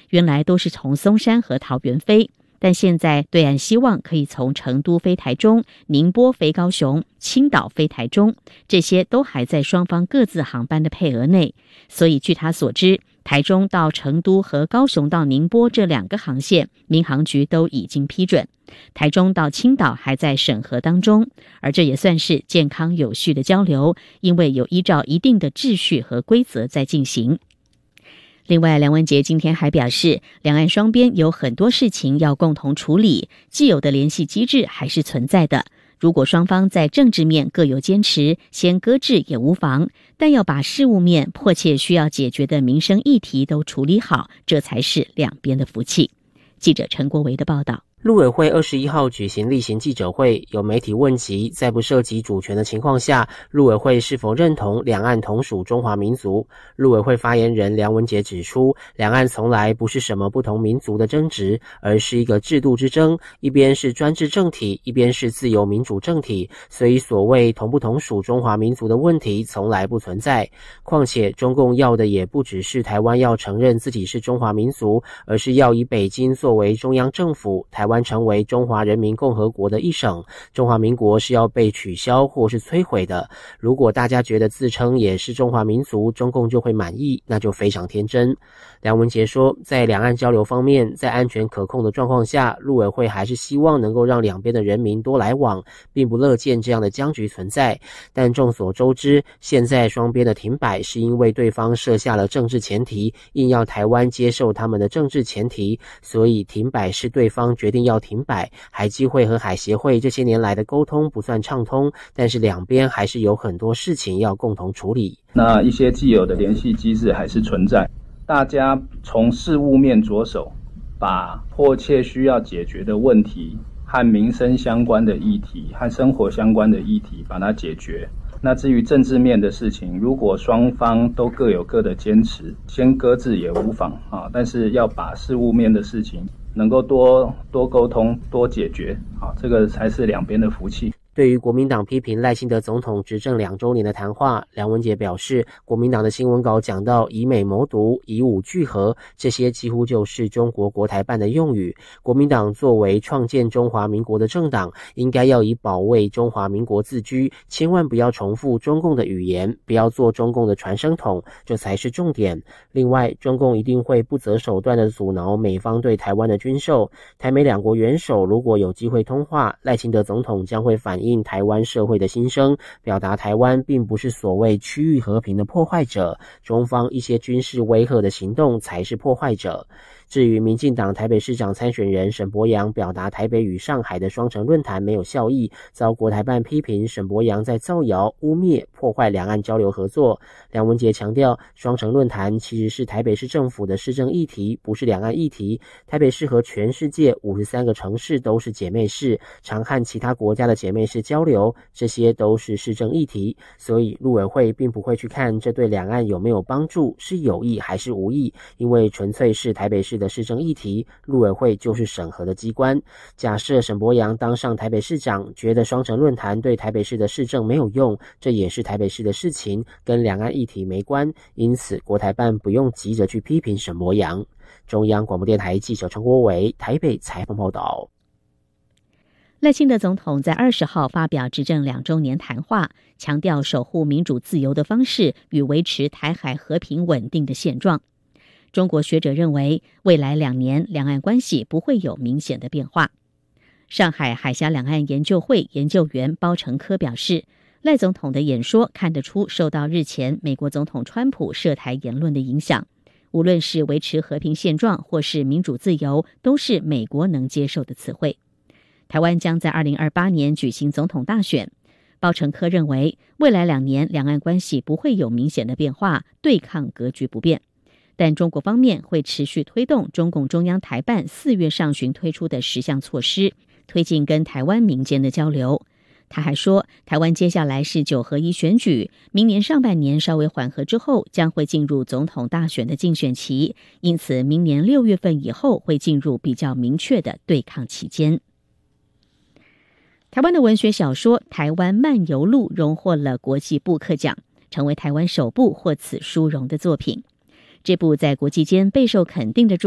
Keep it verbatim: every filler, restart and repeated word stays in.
原来都是从松山和桃园飞，但现在对岸希望可以从成都飞台中、宁波飞高雄、青岛飞台中，这些都还在双方各自航班的配额内。所以据他所知，台中到成都和高雄到宁波这两个航线，民航局都已经批准。台中到青岛还在审核当中，而这也算是健康有序的交流，因为有依照一定的秩序和规则在进行。另外，梁文杰今天还表示，两岸双边有很多事情要共同处理，既有的联系机制还是存在的。如果双方在政治面各有坚持，先搁置也无妨，但要把事务面迫切需要解决的民生议题都处理好，这才是两边的福气。记者陈国维的报道。 陆委会二十一号举行例行记者会，有媒体问及在不涉及主权的情况下，陆委会是否认同两岸同属中华民族。陆委会发言人梁文杰指出，两岸从来不是什么不同民族的争执，而是一个制度之争，一边是专制政体，一边是自由民主政体，所以所谓同不同属中华民族的问题从来不存在。况且中共要的也不只是台湾要承认自己是中华民族，而是要以北京作为中央政府，台湾成为中华人民共和国的一省，中华民国是要被取消或是摧毁的。如果大家觉得自称也是中华民族，中共就会满意，那就非常天真。梁文杰说，在两岸交流方面，在安全可控的状况下，陆委会还是希望能够让两边的人民多来往，并不乐见这样的僵局存在。但众所周知，现在双边的停摆是因为对方设下了政治前提，硬要台湾接受他们的政治前提，所以停摆是对方决定要停摆。海基会和海协会这些年来的沟通不算畅通，但是两边还是有很多事情要共同处理。 那一些既有的联系机制还是存在，大家从事务面着手，把迫切需要解决的问题和民生相关的议题和生活相关的议题把它解决。那至于政治面的事情，如果双方都各有各的坚持，先搁置也无妨啊。但是要把事务面的事情能够多多沟通、多解决啊，这个才是两边的福气。 对于国民党批评赖清德总统执政两周年的谈话，梁文杰表示，国民党的新闻稿讲到以美谋独、以武拒和，这些几乎就是中国国台办的用语。国民党作为创建中华民国的政党，应该要以保卫中华民国自居，千万不要重复中共的语言，不要做中共的传声筒，这才是重点。另外，中共一定会不择手段的阻挠美方对台湾的军售。台美两国元首如果有机会通话，赖清德总统将会反映台湾社会的心声，表达台湾并不是所谓区域和平的破坏者，中方一些军事威吓的行动才是破坏者。至于民进党台北市长参选人沈伯洋表达台北与上海的双城论坛没有效益，遭国台办批评沈伯洋在造谣、污蔑、破坏两岸交流合作。梁文杰强调，双城论坛其实是台北市政府的市政议题，不是两岸议题。台北市和全世界五十三个城市都是姐妹市，常和其他国家的姐妹市交流，这些都是市政议题。所以陆委会并不会去看这对两岸有没有帮助，是有益还是无益，因为纯粹是台北市的市政议题，陆委会就是审核的机关。假设沈伯洋当上台北市长，觉得双城论坛对台北市的市政没有用，这也是台北市的事情，跟两岸议题没关，因此国台办不用急着去批评沈伯洋。中央广播电台记者陈国伟台北采访报道。 赖清德总统在二十号发表执政两周年谈话，强调守护民主自由的方式与维持台海和平稳定的现状。中国学者认为，未来两年两岸关系不会有明显的变化。上海海峡两岸研究会研究员包成科表示，赖总统的演说看得出受到日前美国总统川普涉台言论的影响，无论是维持和平现状或是民主自由，都是美国能接受的词汇。台湾将在二零二八年举行总统大选，包成科认为，未来两年两岸关系不会有明显的变化，对抗格局不变。但中国方面会持续推动中共中央台办四月上旬推出的十项措施，推进跟台湾民间的交流。他还说，台湾接下来是九合一选举，明年上半年稍微缓和之后，将会进入总统大选的竞选期，因此明年六月份以后会进入比较明确的对抗期间。台湾的文学小说《台湾漫游录》荣获了国际布克奖，成为台湾首部获此殊荣的作品。这部在国际间备受肯定的著